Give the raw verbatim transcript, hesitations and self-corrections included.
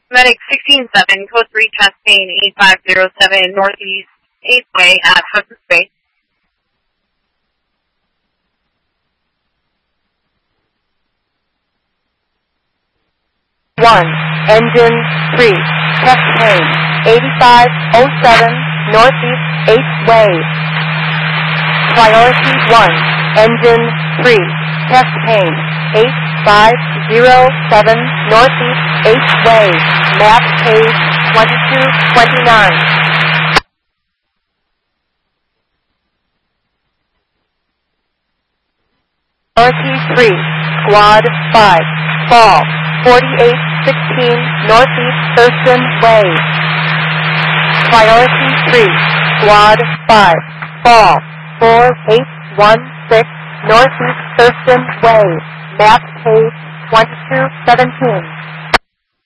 Medic sixteen seven, code three, chest pain, eight five zero seven, Northeast eighth Way at Hudson Space. one, engine three, chest pain, eighty-five oh seven, Northeast eighth Way. Priority one, engine three, chest pain, eight five zero seven, Northeast eighth Way, map page twenty-two twenty-nine. Priority three, squad five, fall, forty-eight sixteen, Northeast Thurston Way. Priority three, squad five, fall, four eight one six, Northeast Thurston Way, map page twenty-two seventeen.